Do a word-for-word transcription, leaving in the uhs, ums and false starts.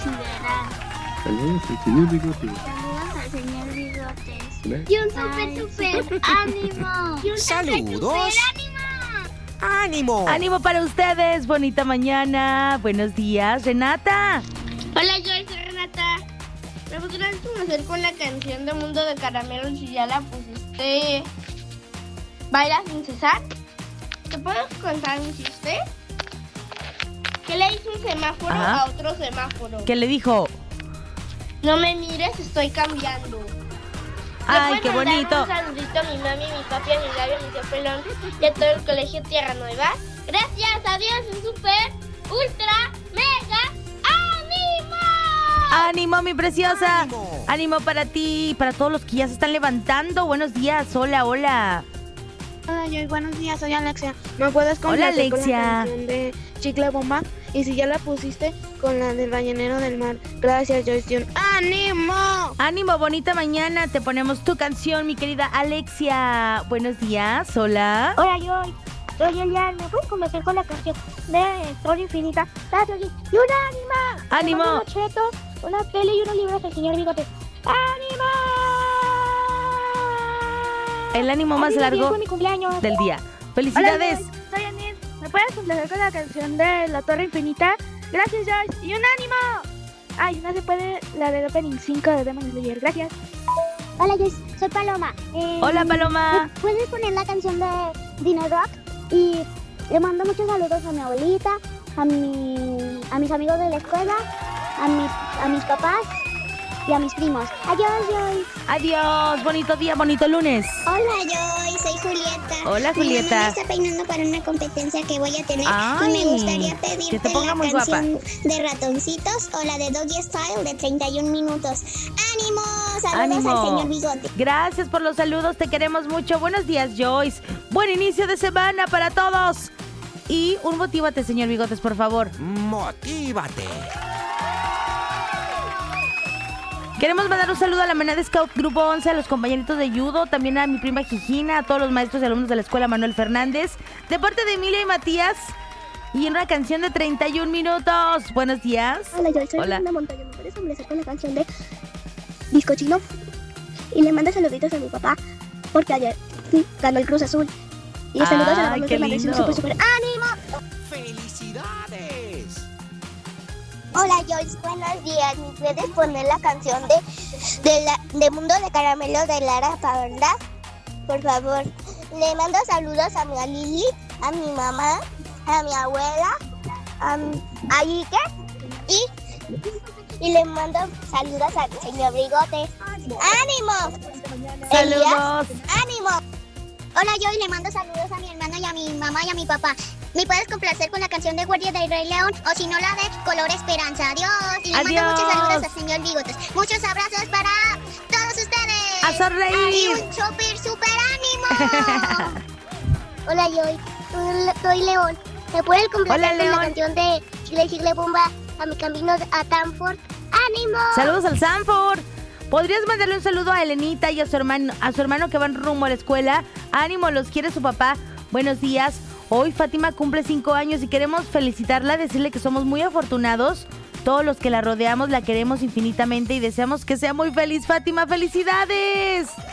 considerar. Saludos al señor Bigotes. Saludos al señor Bigotes. ¿Hola? Y un super, super ánimo. Y un Saludos. super, super ánimo. ¡Ánimo! ¡Ánimo para ustedes! Bonita mañana. Buenos días, Renata. Hola, Joy, soy Renata. ¿Me podrás conocer con la canción de Mundo de Caramelos si ya la pusiste? ¿Baila sin cesar? ¿Te puedo contar un chiste? ¿Qué le hizo un semáforo Ajá. a otro semáforo? ¿Qué le dijo? No me mires, estoy cambiando. ¿Le ¡Ay, puedes qué mandar bonito! Un saludito a mi mami, mi papi, a mi labio, a mi tío Pelón y a todo el colegio Tierra Nueva. Gracias, adiós, un super, ultra, mega, ánimo. ¡Ánimo, mi preciosa! ¡Ánimo! ¡Ánimo para ti y para todos los que ya se están levantando! Buenos días, hola, hola. Hola, Joy, buenos días, soy Alexia. ¿Me puedes Hola, complacer con Alexia. la canción de Chicle Bomba? Y si ya la pusiste, con la del Ballenero del Mar. Gracias, Joyce. ¡Ánimo! ¡Ánimo, bonita mañana! Te ponemos tu canción, mi querida Alexia. Buenos días, hola. Hola, Joy. Soy Elian. ¿Me puedes convencer con la canción de Historia Infinita? Gracias, Joy. ¡Y un ánimo! ¡Ánimo! Me mando unos chetos, una tele y unos libros del señor Bigote. ¡Ánimo! El ánimo más Ánimo, largo fue mi cumpleaños. del día. ¡Felicidades! Hola, Joy. Soy Anil. ¿Me puedes complacer con la canción de La Torre Infinita? Gracias, Joyce. ¡Y un ánimo! Ay, no se puede la del Opening cinco de Demon Slayer. Gracias. Hola, Joyce, soy Paloma. Eh, Hola, Paloma. ¿me ¿Puedes poner la canción de Dino Rock? Y le mando muchos saludos a mi abuelita, a, mi, a mis amigos de la escuela, a, mi, a mis papás y a mis primos. Adiós, Joyce. Adiós, bonito día, bonito lunes. Hola, Joy, soy Julieta. Hola, Mi mamá Julieta. me está peinando para una competencia que voy a tener. Ay, y me gustaría que pedirte te ponga la muy guapa. canción de Ratoncitos o la de Doggy Style de treinta y un minutos. ¡Ánimo! Saludos ¡Ánimo! al señor Bigote. Gracias por los saludos, te queremos mucho. Buenos días, Joyce. Buen inicio de semana para todos. Y un motívate, señor Bigotes, por favor. ¡Motívate! Queremos mandar un saludo a la manada Scout Grupo once, a los compañeritos de judo, también a mi prima Gigina, a todos los maestros y alumnos de la escuela Manuel Fernández, de parte de Emilia y Matías, y una canción de treinta y un minutos. Buenos días. Hola, Joy, soy Hola. Fernanda Montaño. ¿Me puedes complacer con la canción de Disco Chino? Y le mando saluditos a mi papá porque ayer sí, ganó el Cruz Azul. Y Ay, saludos a la mamá qué que me lindo. super, super ánimo. ¡Felicidades! Hola, Joyce, buenos días. ¿Me puedes poner la canción de, de, la, de Mundo de Caramelo de Lara Pavanda? Por favor. Le mando saludos a mi a Lili, a mi mamá, a mi abuela, a, a Ike y, y le mando saludos al señor Bigote. ¡Ánimo! Saludos. Elías, ¡ánimo! Hola, Joy, le mando saludos a mi hermano y a mi mamá y a mi papá. ¿Me puedes complacer con la canción de Guardia del Rey León? O si no, la de Color Esperanza. Adiós. Y le Adiós. mando muchos saludos al señor Bigotes. Muchos abrazos para todos ustedes. ¡A sonreír! Y un super, super ánimo. Hola, Joy. Soy- Soy León. ¿Me puedes complacer Hola, con León. la canción de Chile, Chile, Bomba a mi camino a Tanford? ¡Ánimo! Saludos al Sanford. ¿Podrías mandarle un saludo a Elenita y a su hermano, a su hermano que van rumbo a la escuela? Ánimo, los quiere su papá. Buenos días. Hoy Fátima cumple cinco años y queremos felicitarla, decirle que somos muy afortunados. Todos los que la rodeamos la queremos infinitamente y deseamos que sea muy feliz. Fátima, ¡felicidades!